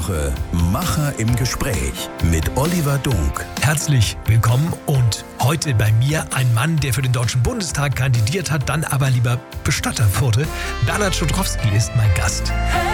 Woche Macher im Gespräch mit Oliver Dunk. Herzlich willkommen und heute bei mir ein Mann, der für den Deutschen Bundestag kandidiert hat, dann aber lieber Bestatter wurde. Bernhard Schudrowski ist mein Gast.